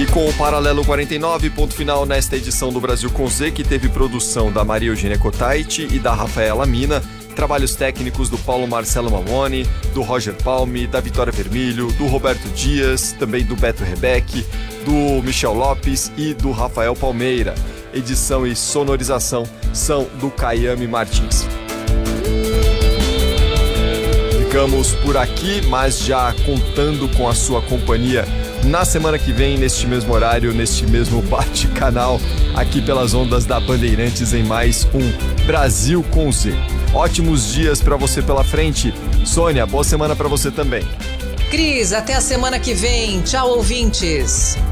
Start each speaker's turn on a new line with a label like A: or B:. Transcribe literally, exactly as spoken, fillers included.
A: com o Paralelo quarenta e nove, ponto final nesta edição do Brasil com Z, que teve produção da Maria Eugênia Cotaiti e da Rafaela Mina, trabalhos técnicos do Paulo Marcelo Mamoni, do Roger Palme, da Vitória Vermelho, do Roberto Dias, também do Beto Rebeck, do Michel Lopes e do Rafael Palmeira. Edição e sonorização são do Caiame Martins. Ficamos por aqui, mas já contando com a sua companhia na semana que vem, neste mesmo horário, neste mesmo bate-canal, aqui pelas ondas da Bandeirantes, em mais um Brasil com Z. Ótimos dias para você pela frente. Sônia, boa semana para você também.
B: Cris, até a semana que vem. Tchau, ouvintes.